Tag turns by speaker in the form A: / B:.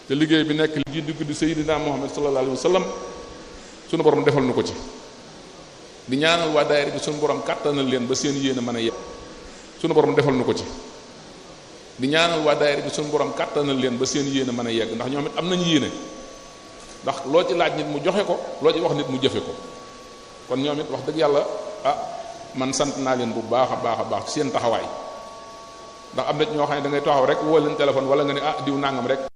A: te liggéey bi nekk li di guddi Seydina Muhammad sallallahu alayhi wa sallam sunu borom defal nu ko ci. di ñaanal waa daayira bi sunu borom kàttanal leen ba seen yéene mën a yegg sunu borom defal nu ko ci. di ñaanal waa daayira bi sunu borom kàttanal leen ba seen yéene mën a yegg ndax ñoom it am nañu yéene ndax loo ci laaj nit mu joxe ko loo ci wax nit mu jëfe ko kon ñoom it wax dëgg yàlla man sant naa leen bu baax a baax a baax ci seen taxawaay ndax am na ñoo xam ne da ngay taxaw rek woo leen téléphone wala nga ne diw nangam rek